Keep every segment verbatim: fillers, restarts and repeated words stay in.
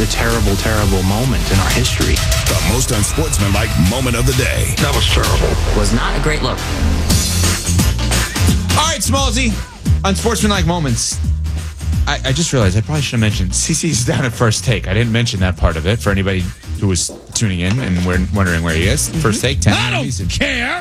a terrible, terrible moment in our history. The most unsportsmanlike moment of the day. That was terrible. Was not a great look. All right, Smallsy. Unsportsmanlike moments. I, I just realized I probably should have mentioned CeCe's down at First Take. I didn't mention that part of it for anybody who was tuning in and we're wondering where he is. Mm-hmm. First Take, ten I don't care.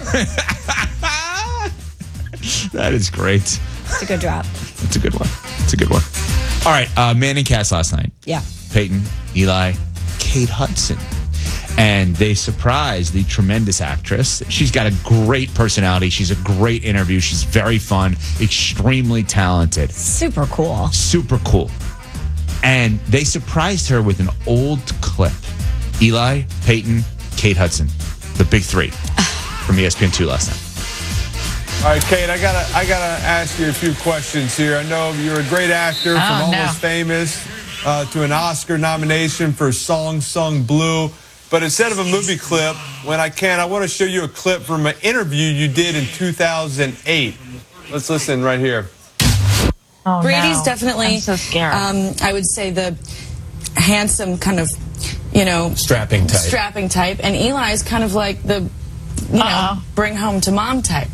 That is great. It's a good drop. It's a good one. It's a good one. All right, uh, Manning cast last night. Yeah. Peyton, Eli, Kate Hudson. And they surprised the tremendous actress. She's got a great personality. She's a great interview. She's very fun, extremely talented. Super cool. Super cool. And they surprised her with an old clip. Eli, Peyton, Kate Hudson. The big three from E S P N two last night. All right, Kate, I gotta, I gotta ask you a few questions here. I know you're a great actor, Oh, from no. Almost Famous uh, to an Oscar nomination for Song Sung Blue. But instead of a movie clip, when I can, I want to show you a clip from an interview you did in two thousand eight. Let's listen right here. Oh, Brady's no. definitely, I'm so scared. Um, I would say, the handsome kind of, you know, strapping type. Strapping type, and Eli's kind of like the, you know, Uh-oh. bring home to mom type.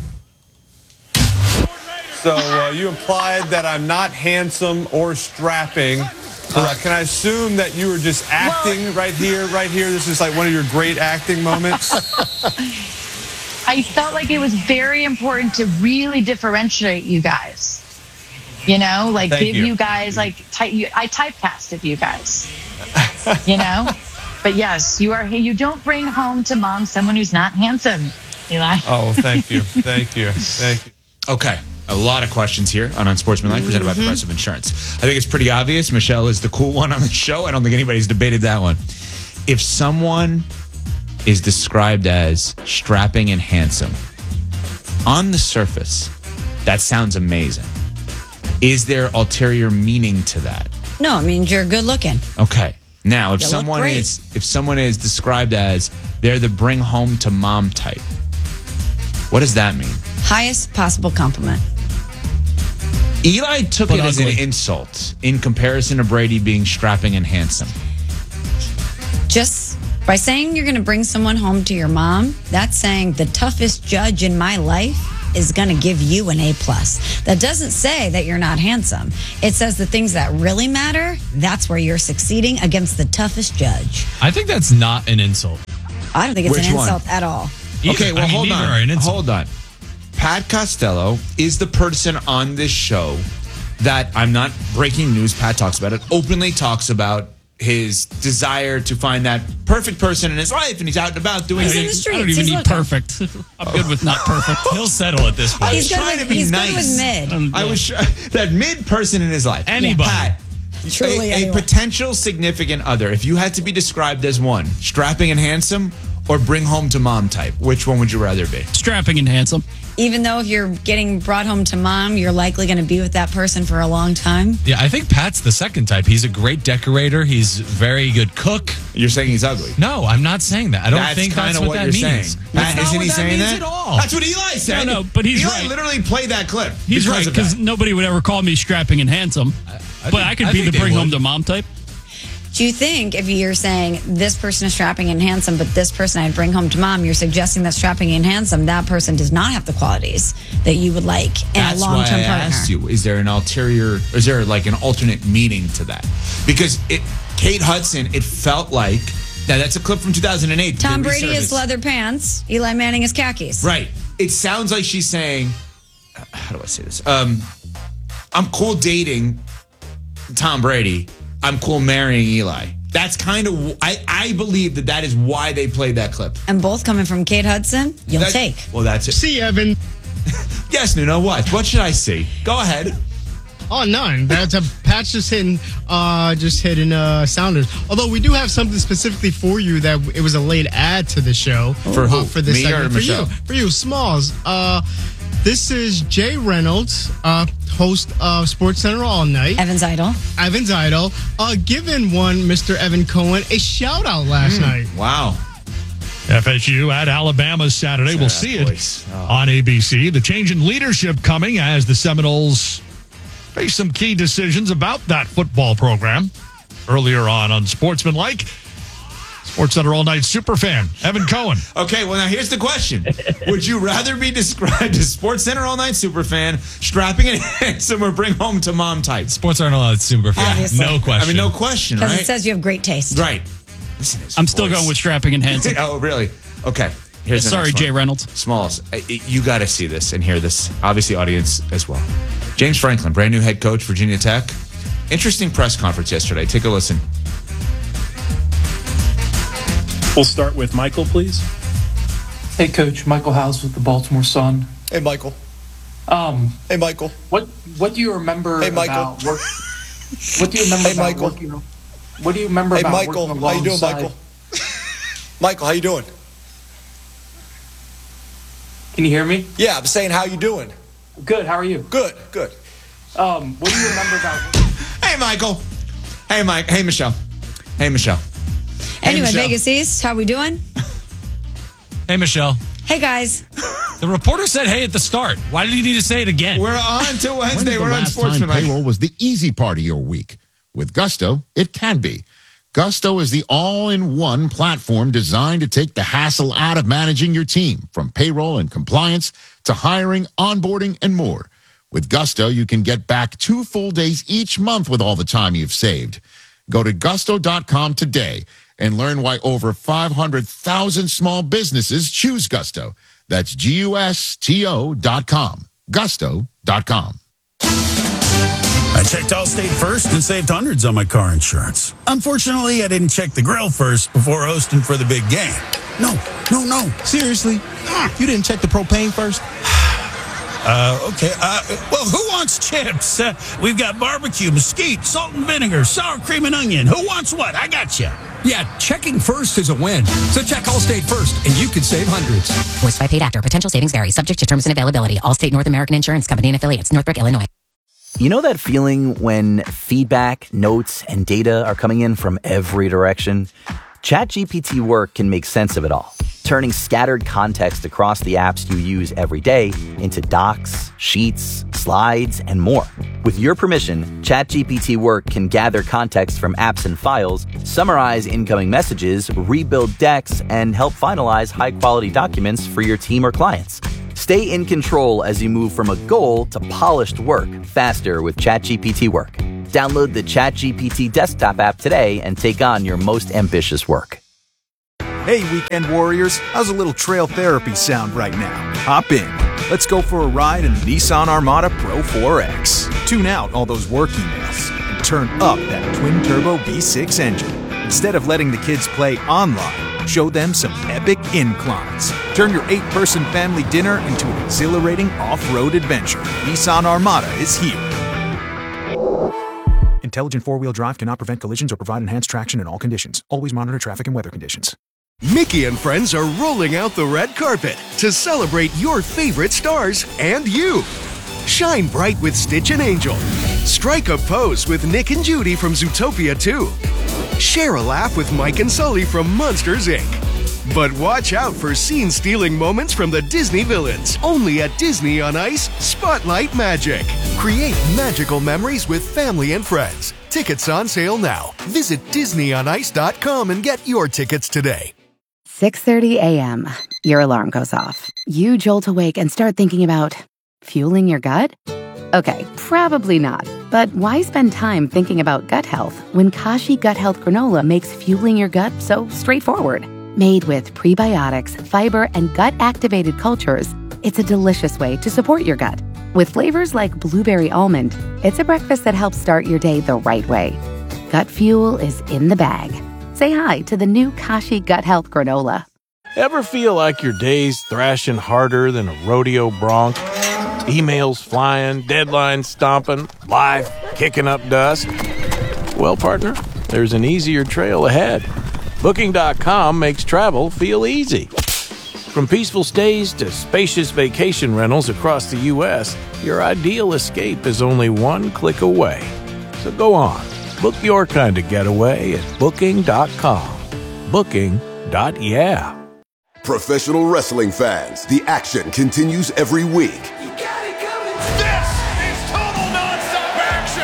So uh, you implied that I'm not handsome or strapping. Uh, can I assume that you were just acting Well, right here, right here? This is like one of your great acting moments. I felt like it was very important to really differentiate you guys. You know, like Thank give you. you, guys like ty- you, I typecasted you guys. You know, but yes, you are. You don't bring home to mom someone who's not handsome, Eli. Oh, thank you, thank you, thank you. Okay. A lot of questions here on Unsportsmanlike presented by Progressive Insurance. I think it's pretty obvious. Michelle is the cool one on the show. I don't think anybody's debated that one. If someone is described as strapping and handsome, on the surface, that sounds amazing. Is there ulterior meaning to that? No, it means you're good looking. Okay. Now, if You look someone great. is if someone is described as they're the bring home to mom type, what does that mean? Highest possible compliment. Eli took But it as ugly. an insult in comparison to Brady being strapping and handsome. Just by saying you're going to bring someone home to your mom, that's saying the toughest judge in my life is going to give you an A plus. That doesn't say that you're not handsome. It says the things that really matter, that's where you're succeeding against the toughest judge. I think that's not an insult. I don't think it's Which an one? insult at all. Either. Okay, well, I mean, hold neither on. are an insult. Hold on. Pat Costello is the person on this show that, I'm not breaking news, Pat talks about it, openly talks about his desire to find that perfect person in his life, and he's out and about doing He's in the things. streets. I don't even He's need looking. perfect. I'm good with not perfect. He'll settle at this point. I He's was good trying with- to be he's good nice. with mid. Um, I was sure, that mid person in his life. Anybody. Pat, Truly a, a anyone. potential significant other, if you had to be described as one, strapping and handsome or bring home to mom type, which one would you rather be? strapping and handsome. Even though if you're getting brought home to mom, you're likely going to be with that person for a long time. Yeah, I think Pat's the second type. He's a great decorator. He's a very good cook. You're saying he's ugly. No, I'm not saying that. I don't That's think that's kinda what, what that you're means. saying. That's Pat, not isn't what he that saying means that? at all. That's what Eli said. No, no, but he's Eli right. literally played that clip. He's because right, of because that. nobody would ever call me strapping and handsome. I but think- I could I be think the they bring home would. to mom type. Do you think if you're saying this person is strapping and handsome, but this person I'd bring home to mom, you're suggesting that strapping and handsome, that person does not have the qualities that you would like in That's a why long-term I partner? asked you, is there an ulterior, is there like an alternate meaning to that? Because it, Kate Hudson, it felt like, now that's a clip from two thousand eight. Tom the Brady resurface. is leather pants. Eli Manning is khakis. Right. It sounds like she's saying, how do I say this? Um, I'm cool dating Tom Brady. I'm cool marrying Eli. That's kind of, I, I believe that that is why they played that clip. And both coming from Kate Hudson, you'll That- take. Well, that's it. See, Evan. Yes, Nuno, what? What should I see? Go ahead. Oh, none. That's a Pat's just hitting, uh, just hitting uh, Sounders. Although we do have something specifically for you that it was a late ad to the show. For who? Uh, for this Me or segment. For Michelle? you. For you, Smalls. Uh, this is Jay Reynolds, uh, host of Sports Center All Night. Evans Idol. Evans Idol, uh, giving one Mister Evan Cohen a shout out last night. Wow. F S U at Alabama Saturday. We'll see it voice. Oh. on A B C. The change in leadership coming as the Seminoles face some key decisions about that football program. earlier on on Sportsmanlike. SportsCenter All Night Superfan, Evan Cohen. Okay, well, now here's the question. Would you rather be described as SportsCenter All Night Superfan, strapping and handsome, or bring home to mom tights? SportsCenter All Night Superfan. Obviously. No question. I mean, no question, Because right? it says you have great taste. Right. Listen to his I'm still voice. going with strapping and handsome. Oh, really? Okay. Here's the Sorry, next one. Jay Reynolds. Smalls, uh, you got to see this and hear this. Obviously, audience as well. James Franklin, brand new head coach, Virginia Tech. Interesting press conference yesterday. Take a listen. We'll start with Michael, please. Hey, Coach. Michael Howes with the Baltimore Sun. Hey, Michael. Um, hey, Michael. What What do you remember hey, Michael. about work? What do you remember hey, about Michael. working? What do you remember hey, about Michael. working How you doing, alongside- Michael? Michael, how you doing? Can you hear me? Yeah, I'm saying how you doing. Good. How are you? Good. Good. Um, what do you remember about? Hey, Michael. Hey, Mike. Hey, Michelle. Hey, Michelle. Hey, Anyway, Michelle. Vegas East, how we doing? Hey, Michelle. Hey, guys. The reporter said hey at the start. Why did he need to say it again? We're on to Wednesday. When's the We're on last time Sportsmanlike. payroll was the easy part of your week? With Gusto, it can be. Gusto is the all-in-one platform designed to take the hassle out of managing your team, from payroll and compliance to hiring, onboarding, and more. With Gusto, you can get back two full days each month with all the time you've saved. Go to gusto dot com today and learn why over five hundred thousand small businesses choose Gusto. That's G U S T O dot com. gusto dot com. I checked Allstate first and saved hundreds on my car insurance. Unfortunately, I didn't check the grill first before hosting for the big game. No, no, no. Seriously? You didn't check the propane first? Uh, okay. Uh, well, who wants chips? Uh, we've got barbecue, mesquite, salt and vinegar, sour cream and onion. Who wants what? I got you. Yeah, checking first is a win. So check Allstate first, and you could save hundreds. Voiced by paid actor. Potential savings vary. Subject to terms and availability. Allstate North American Insurance Company and affiliates. Northbrook, Illinois. You know that feeling when feedback, notes, and data are coming in from every direction? ChatGPT Work can make sense of it all, turning scattered context across the apps you use every day into docs, sheets, slides, and more. With your permission, ChatGPT Work can gather context from apps and files, summarize incoming messages, rebuild decks, and help finalize high-quality documents for your team or clients. Stay in control as you move from a goal to polished work faster with ChatGPT Work. Download the ChatGPT desktop app today and take on your most ambitious work. Hey, weekend warriors, how's a little trail therapy sound right now? Hop in. Let's go for a ride in the Nissan Armada Pro four X. Tune out all those work emails and turn up that twin-turbo V six engine. Instead of letting the kids play online, show them some epic inclines. Turn your eight-person family dinner into an exhilarating off-road adventure. Nissan Armada is here. Intelligent four-wheel drive cannot prevent collisions or provide enhanced traction in all conditions. Always monitor traffic and weather conditions. Mickey and friends are rolling out the red carpet to celebrate your favorite stars and you. Shine bright with Stitch and Angel. Strike a pose with Nick and Judy from Zootopia two. Share a laugh with Mike and Sully from Monsters, Incorporated. But watch out for scene-stealing moments from the Disney villains. Only at Disney on Ice Spotlight Magic. Create magical memories with family and friends. Tickets on sale now. Visit disney on ice dot com and get your tickets today. six thirty a.m. Your alarm goes off. You jolt awake and start thinking about fueling your gut? Okay, probably not. But why spend time thinking about gut health when Kashi Gut Health Granola makes fueling your gut so straightforward? Made with prebiotics, fiber, and gut-activated cultures, it's a delicious way to support your gut. With flavors like blueberry almond, it's a breakfast that helps start your day the right way. Gut fuel is in the bag. Say hi to the new Kashi Gut Health Granola. Ever feel like your day's thrashing harder than a rodeo bronc? Emails flying, deadlines stomping, life kicking up dust? Well, partner, there's an easier trail ahead. Booking dot com makes travel feel easy. From peaceful stays to spacious vacation rentals across the U S, your ideal escape is only one click away. So go on, book your kind of getaway at booking dot com. Booking. Yeah. Professional wrestling fans, the action continues every week. This is total nonstop action.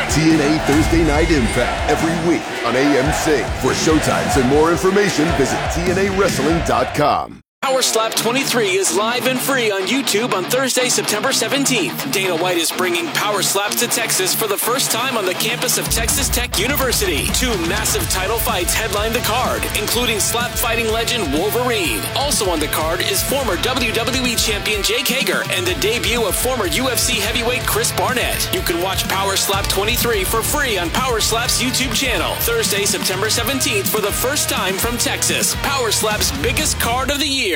T N A Thursday Night Impact every week on A M C. For showtimes and more information, visit T N A wrestling dot com. Power Slap twenty-three is live and free on YouTube on Thursday, September seventeenth. Dana White is bringing Power Slaps to Texas for the first time on the campus of Texas Tech University. Two massive title fights headline the card, including slap fighting legend Wolverine. Also on the card is former W W E champion Jake Hager and the debut of former U F C heavyweight Chris Barnett. You can watch Power Slap twenty-three for free on Power Slap's YouTube channel. Thursday, September seventeenth for the first time from Texas. Power Slap's biggest card of the year.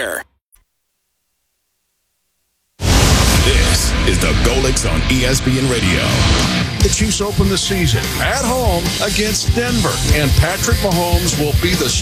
This is the Golix on E S P N Radio. The Chiefs open the season at home against Denver, and Patrick Mahomes will be the